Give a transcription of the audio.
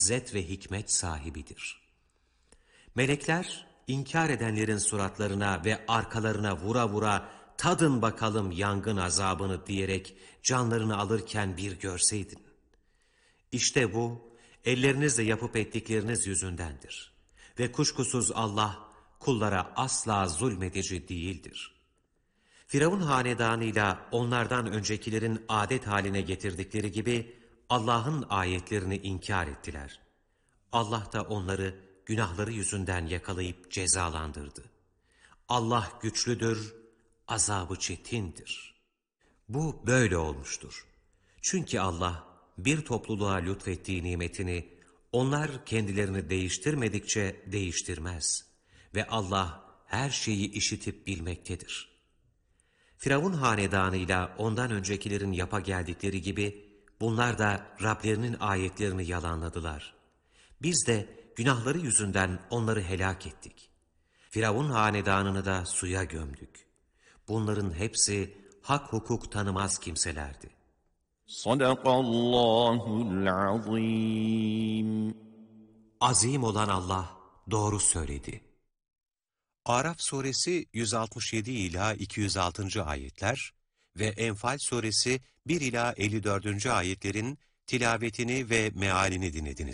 izzet ve hikmet sahibidir. Melekler, inkar edenlerin suratlarına ve arkalarına vura vura, tadın bakalım yangın azabını diyerek canlarını alırken bir görseydin. İşte bu, ellerinizle yapıp ettikleriniz yüzündendir. Ve kuşkusuz Allah, kullara asla zulmedici değildir. Firavun hanedanıyla onlardan öncekilerin adet haline getirdikleri gibi, Allah'ın ayetlerini inkar ettiler. Allah da onları günahları yüzünden yakalayıp cezalandırdı. Allah güçlüdür, azabı çetindir. Bu böyle olmuştur. Çünkü Allah bir topluluğa lütfettiği nimetini onlar kendilerini değiştirmedikçe değiştirmez. Ve Allah her şeyi işitip bilmektedir. Firavun hanedanıyla ondan öncekilerin yapa geldikleri gibi bunlar da Rablerinin ayetlerini yalanladılar. Biz de günahları yüzünden onları helak ettik. Firavun hanedanını da suya gömdük. Bunların hepsi hak hukuk tanımaz kimselerdi. Sadakallahul azim. Azim olan Allah doğru söyledi. Araf suresi 167 ila 206. ayetler ve Enfal suresi 1 ila 54. ayetlerin tilavetini ve mealini dinlediniz.